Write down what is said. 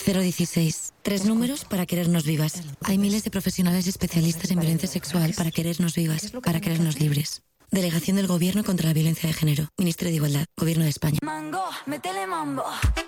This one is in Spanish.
016. 3 números para querernos vivas. Hay miles de profesionales especialistas en violencia sexual para querernos vivas, para querernos libres. Delegación del Gobierno contra la Violencia de Género. Ministerio de Igualdad. Gobierno de España. Mango, métele mambo.